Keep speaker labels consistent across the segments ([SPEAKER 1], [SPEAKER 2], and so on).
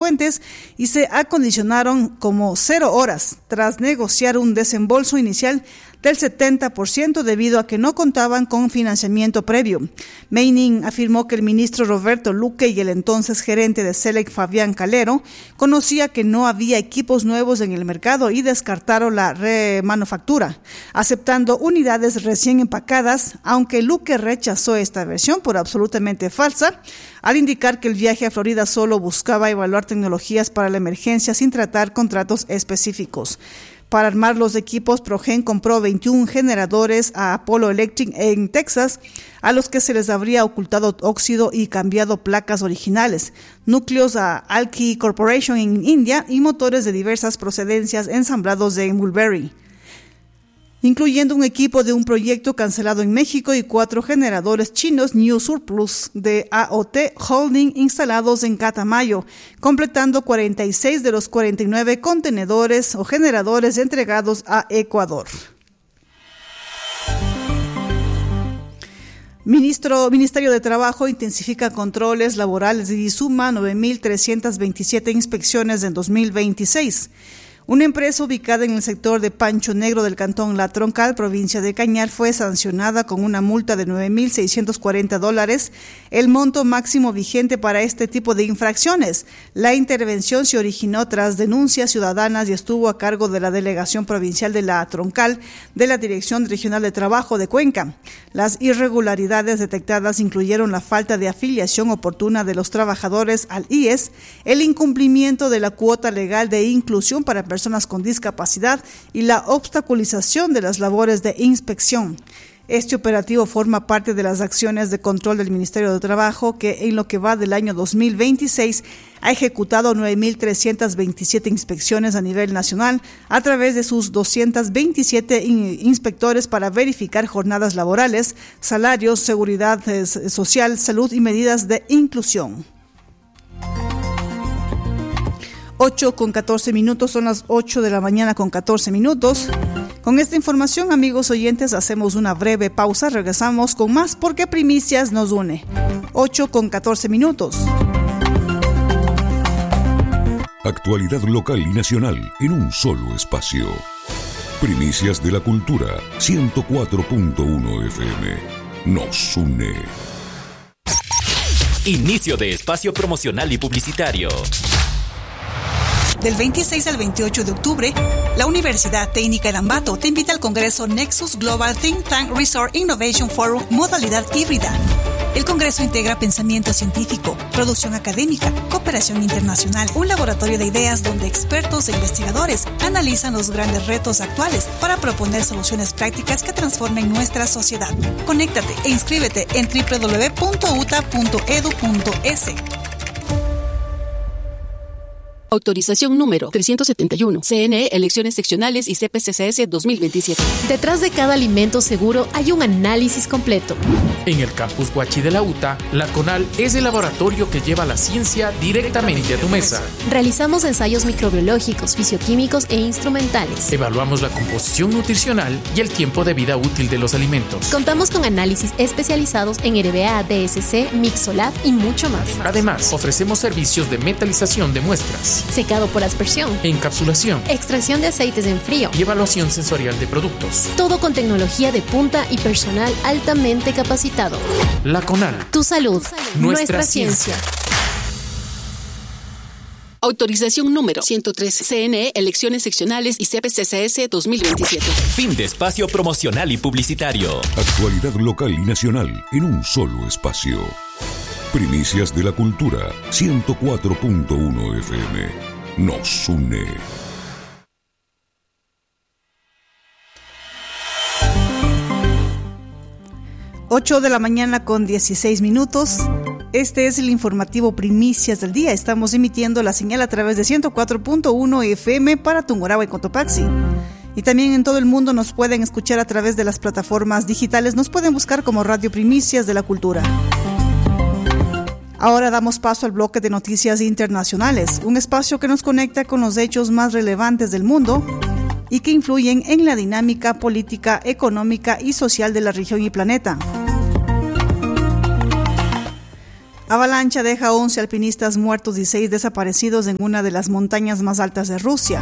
[SPEAKER 1] fuentes y se acondicionaron como 0 horas tras negociar un desembolso inicial del 70% debido a que no contaban con financiamiento previo. Meining afirmó que el ministro Roberto Luque y el entonces gerente de Selec, Fabián Calero, conocía que no había equipos nuevos en el mercado y descartaron la remanufactura, aceptando unidades recién empacadas, aunque Luque rechazó esta versión por absolutamente falsa, al indicar que el viaje a Florida solo buscaba evaluar tecnologías para la emergencia sin tratar contratos específicos. Para armar los equipos, Progen compró 21 generadores a Apollo Electric en Texas, a los que se les habría ocultado óxido y cambiado placas originales, núcleos a Alki Corporation en India y motores de diversas procedencias ensamblados en Mulberry, incluyendo un equipo de un proyecto cancelado en México y 4 generadores chinos New Surplus de AOT Holding instalados en Catamayo, completando 46 de los 49 contenedores o generadores entregados a Ecuador. Ministerio de Trabajo intensifica controles laborales y suma 9.327 inspecciones en 2026. Una empresa ubicada en el sector de Pancho Negro del cantón La Troncal, provincia de Cañar, fue sancionada con una multa de $9,640, el monto máximo vigente para este tipo de infracciones. La intervención se originó tras denuncias ciudadanas y estuvo a cargo de la Delegación Provincial de La Troncal de la Dirección Regional de Trabajo de Cuenca. Las irregularidades detectadas incluyeron la falta de afiliación oportuna de los trabajadores al IES, el incumplimiento de la cuota legal de inclusión para personas con discapacidad y la obstaculización de las labores de inspección. Este operativo forma parte de las acciones de control del Ministerio de Trabajo, que en lo que va del año 2026 ha ejecutado 9.327 inspecciones a nivel nacional a través de sus 227 inspectores para verificar jornadas laborales, salarios, seguridad social, salud y medidas de inclusión. 8:14, son las 8 de la mañana con 14 minutos. Con esta información, amigos oyentes, hacemos una breve pausa, regresamos con más porque Primicias nos une. 8:14.
[SPEAKER 2] Actualidad local y nacional en un solo espacio. Primicias de la Cultura, 104.1 FM. Nos une.
[SPEAKER 3] Inicio de espacio promocional y publicitario.
[SPEAKER 4] Del 26 al 28 de octubre, la Universidad Técnica de Ambato te invita al Congreso Nexus Global Think Tank Resort Innovation Forum modalidad híbrida. El Congreso integra pensamiento científico, producción académica, cooperación internacional, un laboratorio de ideas donde expertos e investigadores analizan los grandes retos actuales para proponer soluciones prácticas que transformen nuestra sociedad. Conéctate e inscríbete en www.uta.edu.es.
[SPEAKER 5] Autorización número 371. CNE, Elecciones Seccionales y CPCCS 2027.
[SPEAKER 6] Detrás de cada alimento seguro hay un análisis completo.
[SPEAKER 7] En el campus Huachi de la UTA, la CONAL es el laboratorio que lleva la ciencia directamente a tu mesa.
[SPEAKER 6] Realizamos ensayos microbiológicos, fisioquímicos e instrumentales.
[SPEAKER 7] Evaluamos la composición nutricional y el tiempo de vida útil de los alimentos.
[SPEAKER 6] Contamos con análisis especializados en RBA, DSC, Mixolab y mucho más.
[SPEAKER 7] Además, ofrecemos servicios de metalización de muestras,
[SPEAKER 6] secado por aspersión,
[SPEAKER 7] encapsulación,
[SPEAKER 6] extracción de aceites en frío
[SPEAKER 7] y evaluación sensorial de productos.
[SPEAKER 6] Todo con tecnología de punta y personal altamente capacitado.
[SPEAKER 7] La CONAL.
[SPEAKER 6] Tu salud, nuestra ciencia.
[SPEAKER 5] Autorización número 113. CNE, Elecciones Seccionales y CPCCS 2027.
[SPEAKER 3] Fin de espacio promocional y publicitario.
[SPEAKER 2] Actualidad local y nacional en un solo espacio. Primicias de la Cultura, 104.1 FM. Nos une.
[SPEAKER 1] Ocho de la mañana con 16 minutos. Este es el informativo Primicias del Día. Estamos emitiendo la señal a través de 104.1 FM para Tungurahua y Cotopaxi. Y también en todo el mundo nos pueden escuchar a través de las plataformas digitales. Nos pueden buscar como Radio Primicias de la Cultura. Ahora damos paso al bloque de noticias internacionales, un espacio que nos conecta con los hechos más relevantes del mundo y que influyen en la dinámica política, económica y social de la región y planeta. Avalancha deja 11 alpinistas muertos y 6 desaparecidos en una de las montañas más altas de Rusia.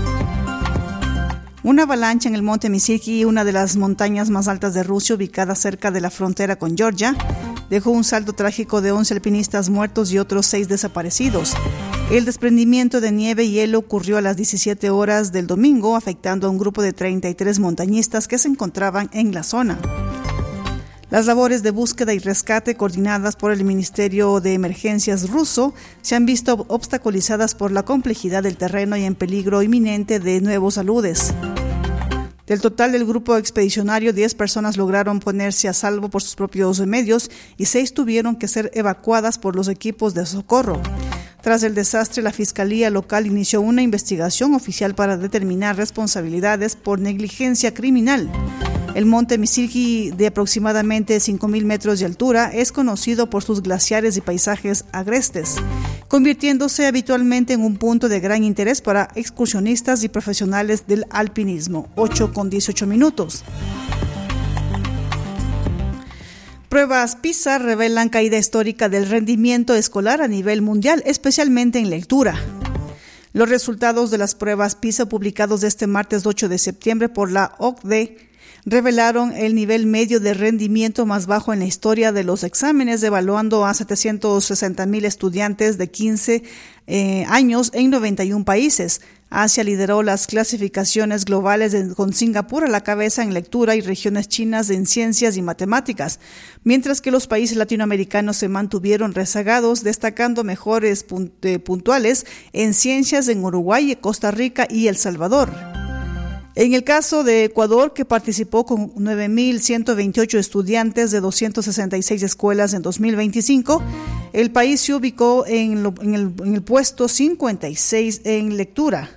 [SPEAKER 1] Una avalancha en el monte Misilki, una de las montañas más altas de Rusia, ubicada cerca de la frontera con Georgia, dejó un saldo trágico de 11 alpinistas muertos y otros 6 desaparecidos. El desprendimiento de nieve y hielo ocurrió a las 17 horas del domingo, afectando a un grupo de 33 montañistas que se encontraban en la zona. Las labores de búsqueda y rescate coordinadas por el Ministerio de Emergencias ruso se han visto obstaculizadas por la complejidad del terreno y en peligro inminente de nuevos aludes. Del total del grupo expedicionario, 10 personas lograron ponerse a salvo por sus propios medios y 6 tuvieron que ser evacuadas por los equipos de socorro. Tras el desastre, la Fiscalía local inició una investigación oficial para determinar responsabilidades por negligencia criminal. El monte Misilki, de aproximadamente 5.000 metros de altura, es conocido por sus glaciares y paisajes agrestes, convirtiéndose habitualmente en un punto de gran interés para excursionistas y profesionales del alpinismo. 8:18. Pruebas PISA revelan caída histórica del rendimiento escolar a nivel mundial, especialmente en lectura. Los resultados de las pruebas PISA publicados este martes 8 de septiembre por la OCDE revelaron el nivel medio de rendimiento más bajo en la historia de los exámenes, evaluando a 760,000 estudiantes de 15 años en 91 países. Asia lideró las clasificaciones globales con Singapur a la cabeza en lectura y regiones chinas en ciencias y matemáticas, mientras que los países latinoamericanos se mantuvieron rezagados, destacando mejores puntuales en ciencias en Uruguay, Costa Rica y El Salvador. En el caso de Ecuador, que participó con 9.128 estudiantes de 266 escuelas en 2025, el país se ubicó en el puesto 56 en lectura,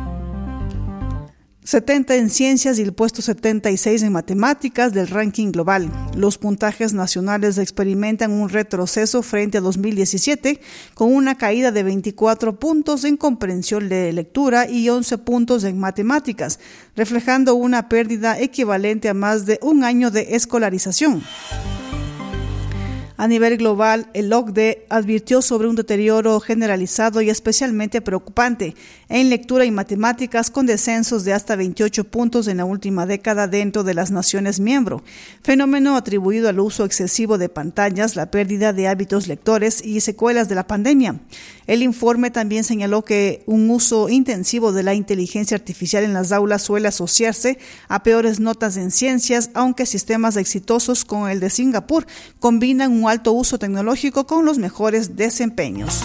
[SPEAKER 1] 70 en ciencias y el puesto 76 en matemáticas del ranking global. Los puntajes nacionales experimentan un retroceso frente a 2017, con una caída de 24 puntos en comprensión de lectura y 11 puntos en matemáticas, reflejando una pérdida equivalente a más de un año de escolarización. A nivel global, el OCDE advirtió sobre un deterioro generalizado y especialmente preocupante en lectura y matemáticas, con descensos de hasta 28 puntos en la última década dentro de las naciones miembro, fenómeno atribuido al uso excesivo de pantallas, la pérdida de hábitos lectores y secuelas de la pandemia. El informe también señaló que un uso intensivo de la inteligencia artificial en las aulas suele asociarse a peores notas en ciencias, aunque sistemas exitosos como el de Singapur combinan un alto uso tecnológico con los mejores desempeños.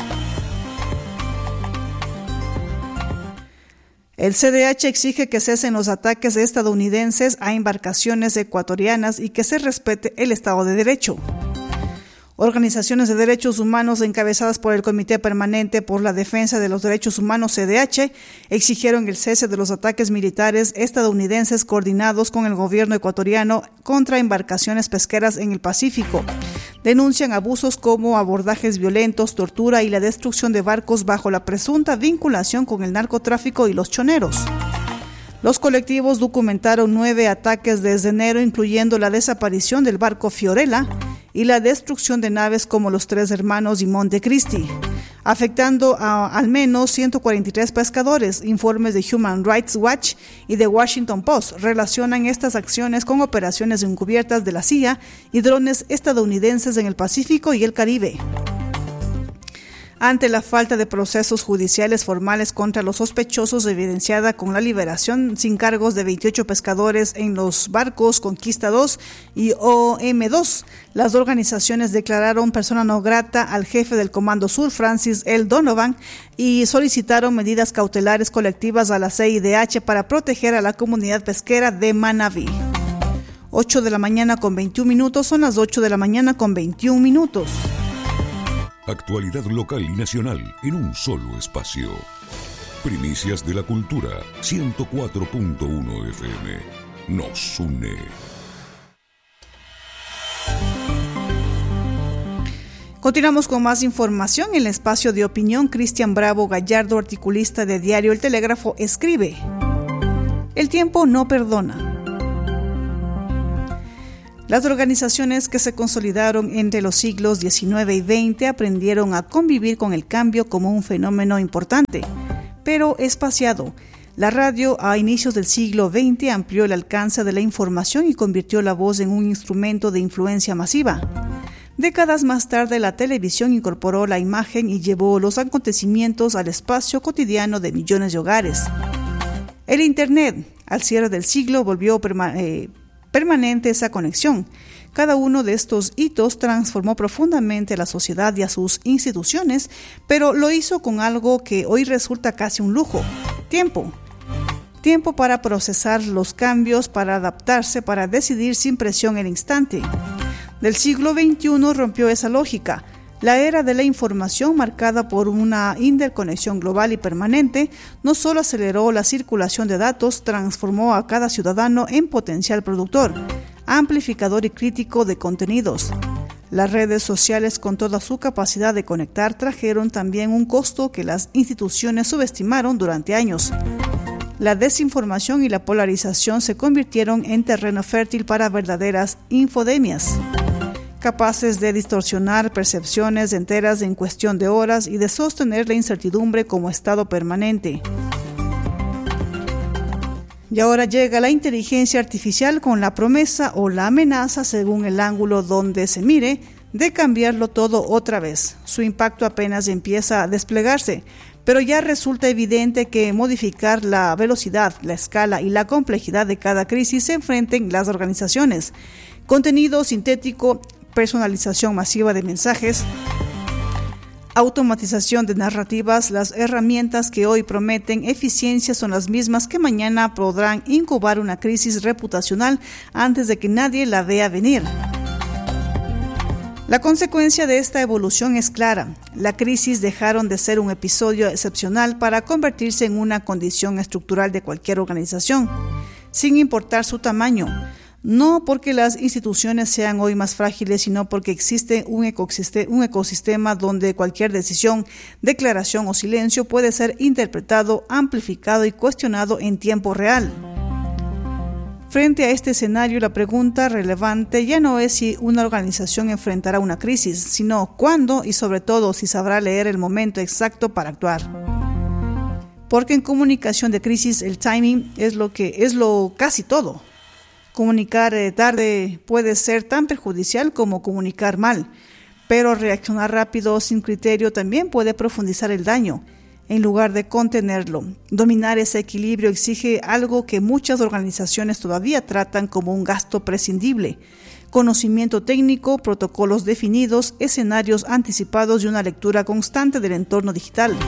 [SPEAKER 1] El CDH exige que cesen los ataques estadounidenses a embarcaciones ecuatorianas y que se respete el Estado de Derecho. Organizaciones de derechos humanos encabezadas por el Comité Permanente por la Defensa de los Derechos Humanos, CDH, exigieron el cese de los ataques militares estadounidenses coordinados con el gobierno ecuatoriano contra embarcaciones pesqueras en el Pacífico. Denuncian abusos como abordajes violentos, tortura y la destrucción de barcos bajo la presunta vinculación con el narcotráfico y los choneros. Los colectivos documentaron 9 ataques desde enero, incluyendo la desaparición del barco Fiorella y la destrucción de naves como los Tres Hermanos y Montecristi, afectando a al menos 143 pescadores. Informes de Human Rights Watch y The Washington Post relacionan estas acciones con operaciones encubiertas de la CIA y drones estadounidenses en el Pacífico y el Caribe. Ante la falta de procesos judiciales formales contra los sospechosos, evidenciada con la liberación sin cargos de 28 pescadores en los barcos Conquista 2 y OM2, las organizaciones declararon persona no grata al jefe del Comando Sur, Francis L. Donovan, y solicitaron medidas cautelares colectivas a la CIDH para proteger a la comunidad pesquera de Manabí. 8 de la mañana con 21 minutos, son las 8 de la mañana con 21 minutos.
[SPEAKER 2] Actualidad local y nacional en un solo espacio. Primicias de la cultura, 104.1 FM. Nos une.
[SPEAKER 1] Continuamos con más información en el espacio de opinión. Cristian Bravo Gallardo, articulista de diario El Telégrafo, escribe: el tiempo no perdona. Las organizaciones que se consolidaron entre los siglos XIX y XX aprendieron a convivir con el cambio como un fenómeno importante, pero espaciado. La radio a inicios del siglo XX amplió el alcance de la información y convirtió la voz en un instrumento de influencia masiva. Décadas más tarde, la televisión incorporó la imagen y llevó los acontecimientos al espacio cotidiano de millones de hogares. El Internet, al cierre del siglo, volvió permanente esa conexión. Cada uno de estos hitos transformó profundamente la sociedad y a sus instituciones, pero lo hizo con algo que hoy resulta casi un lujo: tiempo. Tiempo para procesar los cambios, para adaptarse, para decidir sin presión el instante. Del siglo XXI rompió esa lógica. La era de la información, marcada por una interconexión global y permanente, no solo aceleró la circulación de datos, transformó a cada ciudadano en potencial productor, amplificador y crítico de contenidos. Las redes sociales, con toda su capacidad de conectar, trajeron también un costo que las instituciones subestimaron durante años. La desinformación y la polarización se convirtieron en terreno fértil para verdaderas infodemias, capaces de distorsionar percepciones enteras en cuestión de horas y de sostener la incertidumbre como estado permanente. Y ahora llega la inteligencia artificial con la promesa o la amenaza, según el ángulo donde se mire, de cambiarlo todo otra vez. Su impacto apenas empieza a desplegarse, pero ya resulta evidente que modificar la velocidad, la escala y la complejidad de cada crisis se enfrenten las organizaciones. Contenido sintético, personalización masiva de mensajes, automatización de narrativas, las herramientas que hoy prometen eficiencia son las mismas que mañana podrán incubar una crisis reputacional antes de que nadie la vea venir. La consecuencia de esta evolución es clara. La crisis dejaron de ser un episodio excepcional para convertirse en una condición estructural de cualquier organización, sin importar su tamaño. No porque las instituciones sean hoy más frágiles, sino porque existe un ecosistema donde cualquier decisión, declaración o silencio puede ser interpretado, amplificado y cuestionado en tiempo real. Frente a este escenario, la pregunta relevante ya no es si una organización enfrentará una crisis, sino cuándo y sobre todo si sabrá leer el momento exacto para actuar. Porque en comunicación de crisis el timing es lo casi todo. Comunicar tarde puede ser tan perjudicial como comunicar mal, pero reaccionar rápido sin criterio también puede profundizar el daño, en lugar de contenerlo. Dominar ese equilibrio exige algo que muchas organizaciones todavía tratan como un gasto prescindible: conocimiento técnico, protocolos definidos, escenarios anticipados y una lectura constante del entorno digital.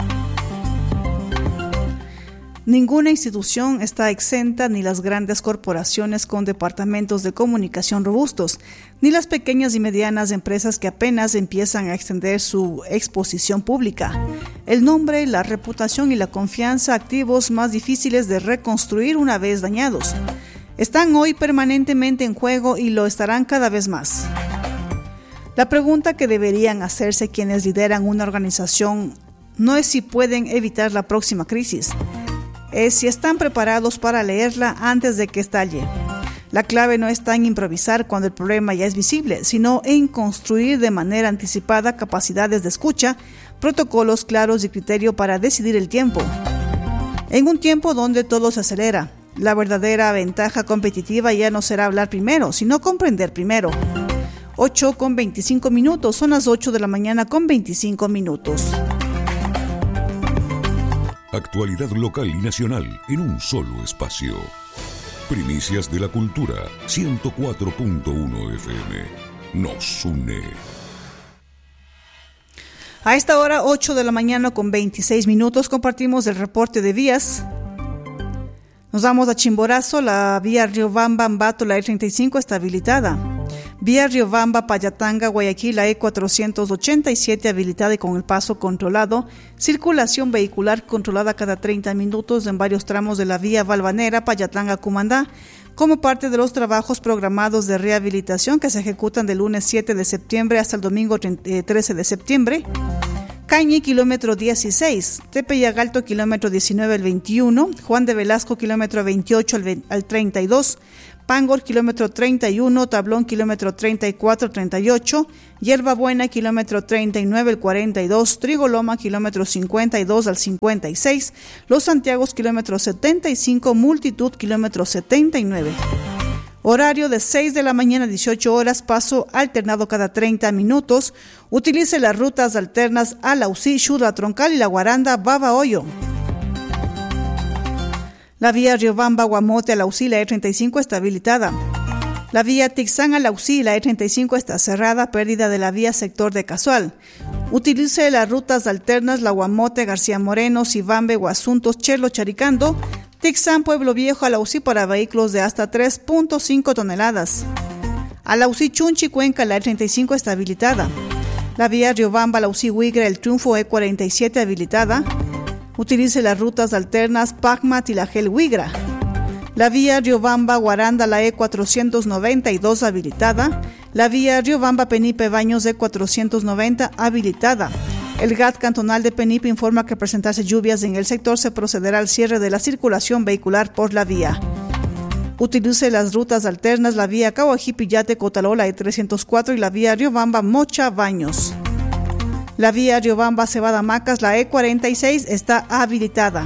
[SPEAKER 1] Ninguna institución está exenta, ni las grandes corporaciones con departamentos de comunicación robustos, ni las pequeñas y medianas empresas que apenas empiezan a extender su exposición pública. El nombre, la reputación y la confianza, activos más difíciles de reconstruir una vez dañados, están hoy permanentemente en juego y lo estarán cada vez más. La pregunta que deberían hacerse quienes lideran una organización no es si pueden evitar la próxima crisis, es si están preparados para leerla antes de que estalle. La clave no está en improvisar cuando el problema ya es visible, sino en construir de manera anticipada capacidades de escucha, protocolos claros y criterio para decidir el tiempo. En un tiempo donde todo se acelera, la verdadera ventaja competitiva ya no será hablar primero, sino comprender primero. 8:25, son las 8 de la mañana con 25 minutos.
[SPEAKER 2] Actualidad local y nacional en un solo espacio. Primicias de la Cultura, 104.1 FM. Nos une.
[SPEAKER 1] A esta hora, 8 de la mañana con 26 minutos, compartimos el reporte de vías. Nos vamos a Chimborazo. La vía Riobamba-Ambato, la E35 está habilitada. Vía Riobamba-Payatanga, Guayaquil, la E487 habilitada y con el paso controlado. Circulación vehicular controlada cada 30 minutos en varios tramos de la vía Valvanera, Payatanga-Cumandá, como parte de los trabajos programados de rehabilitación que se ejecutan del lunes 7 de septiembre hasta el domingo 13 de septiembre. Cañi, kilómetro 16, Tepeyagalto, kilómetro 19 al 21, Juan de Velasco, kilómetro 28 al 32, Pangor, kilómetro 31, Tablón, kilómetro 34, 38, Hierbabuena, kilómetro 39 al 42, Trigoloma, kilómetro 52 al 56, Los Santiagos, kilómetro 75, Multitud, kilómetro 79. Horario de 6 de la mañana a 18 horas, paso alternado cada 30 minutos. Utilice las rutas alternas a la UCI, Xudla Troncal y La Guaranda, Babahoyo. La vía Riobamba, Guamote a la UCI, la E35 está habilitada. La vía Tixán a la UCI, la E35 está cerrada, pérdida de la vía sector de Casual. Utilice las rutas alternas La Guamote, García Moreno, Sibambe, Guasuntos, Chelo, Charicando, Tixán, Pueblo Viejo a la UCI para vehículos de hasta 3.5 toneladas. A la UCI Chunchi, Cuenca, la E35 está habilitada. La vía Riobamba, la UCI Huigra, El Triunfo, E47 habilitada. Utilice las rutas alternas Pacmat y la Gel Huigra. La vía Riobamba, Guaranda, la E492 habilitada. La vía Riobamba, Penipe, Baños, E490 habilitada. El GAT cantonal de Penipe informa que presentarse lluvias en el sector se procederá al cierre de la circulación vehicular por la vía. Utilice las rutas alternas, la vía Cahuajipillate, Cotalola, E304 y la vía Riobamba, Mocha, Baños. La vía Riobamba, Cebada, Macas, la E46 está habilitada.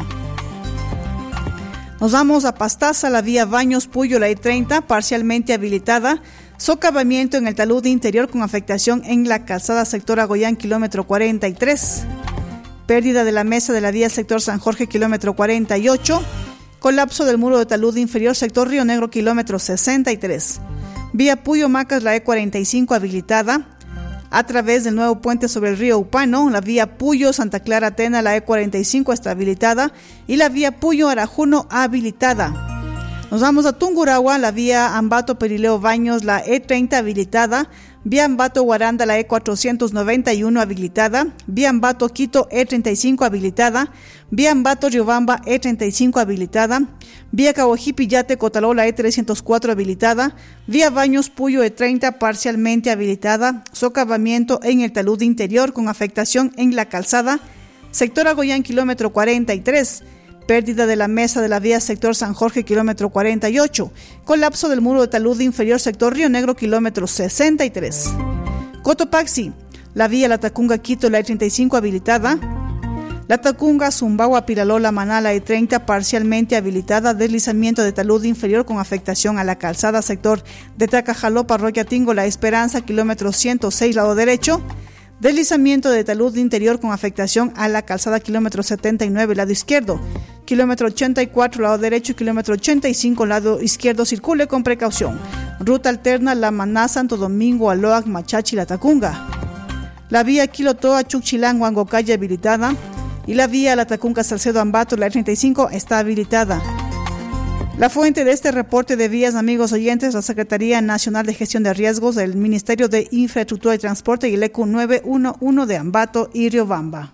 [SPEAKER 1] Nos vamos a Pastaza, la vía Baños, Puyo, la E30 parcialmente habilitada. Socavamiento en el talud interior con afectación en la calzada sector Agoyán, kilómetro 43. Pérdida de la mesa de la vía sector San Jorge, kilómetro 48. Colapso del muro de talud inferior sector Río Negro, kilómetro 63. Vía Puyo Macas, la E45 habilitada. A través del nuevo puente sobre el río Upano, la vía Puyo Santa Clara Atena, la E45 está habilitada. Y la vía Puyo Arajuno habilitada. Nos vamos a Tungurahua, la vía Ambato Perileo Baños, la E30 habilitada. Vía Ambato Guaranda, la E491 habilitada. Vía Ambato Quito, E35 habilitada. Vía Ambato Riobamba, E35 habilitada. Vía Cahuajipillate, Cotalola, E304 habilitada. Vía Baños Puyo, E30 parcialmente habilitada. Socavamiento en el talud interior con afectación en la calzada. Sector Agoyán, kilómetro 43. Pérdida de la mesa de la vía sector San Jorge, kilómetro 48. Colapso del muro de talud inferior sector Río Negro, kilómetro 63. Cotopaxi, la vía Latacunga Quito, la E35 habilitada. Latacunga, Zumbagua, Piralola, Manala, E30 parcialmente habilitada. Deslizamiento de talud inferior con afectación a la calzada sector de Tacajalo, Parroquia Tingo, La Esperanza, kilómetro 106, lado derecho. Deslizamiento de talud interior con afectación a la calzada, kilómetro 79, lado izquierdo. Kilómetro 84, lado derecho, y kilómetro 85, lado izquierdo. Circule con precaución. Ruta alterna La Maná, Santo Domingo, Aloac, Machachi, Latacunga. La vía Quilotoa, Chuchilán, Huangocaya habilitada. Y la vía Latacunga, Salcedo, Ambato, la E35 está habilitada. La fuente de este reporte de vías, amigos oyentes, la Secretaría Nacional de Gestión de Riesgos, el Ministerio de Infraestructura y Transporte y el ECU 911 de Ambato y Riobamba.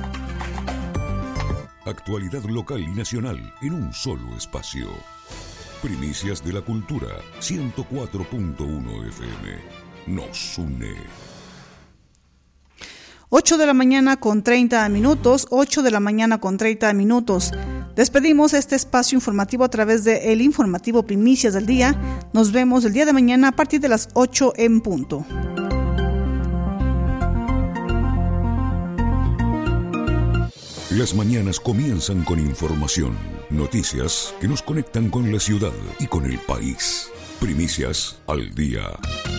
[SPEAKER 2] Actualidad local y nacional en un solo espacio. Primicias de la Cultura, 104.1 FM. Nos une.
[SPEAKER 1] 8 de la mañana con 30 minutos, 8 de la mañana con 30 minutos. Despedimos este espacio informativo a través de el informativo Primicias del Día. Nos vemos el día de mañana a partir de las 8 en punto.
[SPEAKER 2] Las mañanas comienzan con información, noticias que nos conectan con la ciudad y con el país. Primicias al día.